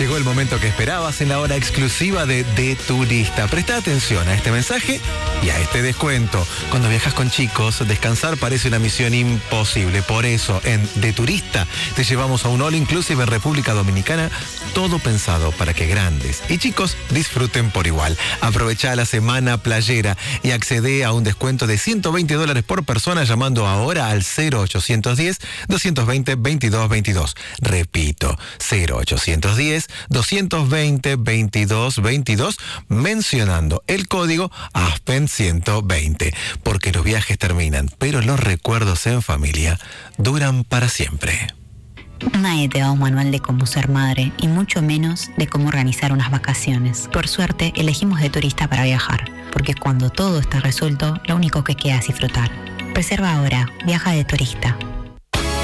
Llegó el momento que esperabas en la hora exclusiva de Turista. Presta atención a este mensaje y a este descuento. Cuando viajas con chicos, descansar parece una misión imposible. Por eso, en De Turista, te llevamos a un all inclusive en República Dominicana, todo pensado para que grandes y chicos disfruten por igual. Aprovecha la semana playera y accede a un descuento de $120 por persona llamando ahora al 0810-220-2222. Repito, 0810-220-2222 mencionando el código ASPEN120, porque los viajes terminan, pero los recuerdos en familia duran para siempre. Nadie te da un manual de cómo ser madre y mucho menos de cómo organizar unas vacaciones. Por suerte, elegimos De Turista para viajar, porque cuando todo está resuelto, lo único que queda es disfrutar. Reserva ahora, viaja De Turista.